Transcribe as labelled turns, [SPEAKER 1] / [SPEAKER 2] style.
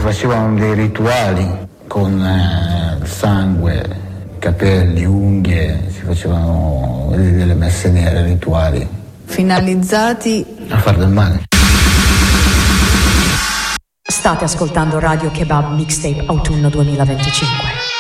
[SPEAKER 1] facevano dei rituali con sangue, capelli, unghie, si facevano delle messe nere, rituali
[SPEAKER 2] finalizzati
[SPEAKER 1] a far del male.
[SPEAKER 3] State ascoltando Radio Kebab Mixtape Autunno 2025.